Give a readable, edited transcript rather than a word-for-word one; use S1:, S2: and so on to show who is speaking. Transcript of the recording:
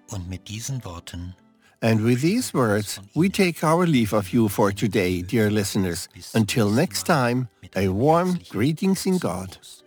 S1: Und mit diesen Worten
S2: And with these words, we take our leave of you for today, dear listeners. Until next time, a warm greetings in God.